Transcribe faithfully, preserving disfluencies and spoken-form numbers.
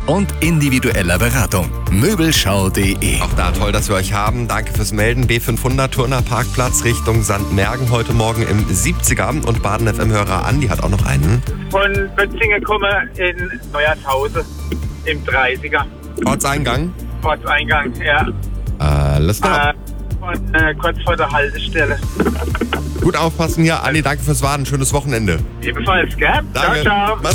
und individueller Beratung. Möbelschau punkt de. Auch da toll, dass wir euch haben. Danke fürs Melden. B fünfhundert Turner Parkplatz Richtung Sandmergen heute Morgen im siebziger. Und Baden F M-Hörer Andi hat auch noch einen. Von Bötzingen komme in Neuershausen im dreißiger. Ortseingang? Ortseingang, ja. Alles klar. Äh, von, äh, kurz vor der Haltestelle. Gut aufpassen hier. Andi, danke fürs Warten. Schönes Wochenende. Ebenfalls, gell? Danke. Ciao, ciao. Mach's